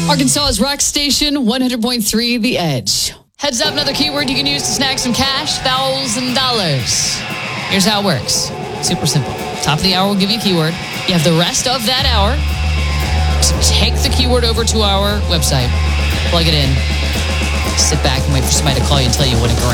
Arkansas's rock station, 100.3 The Edge. Heads up, another keyword you can use to snag some cash, $1,000. Here's how it works. Super simple. Top of the hour will give you a keyword. You have the rest of that hour to take the keyword over to our website, plug it in, sit back and wait for somebody to call you and tell you what a grand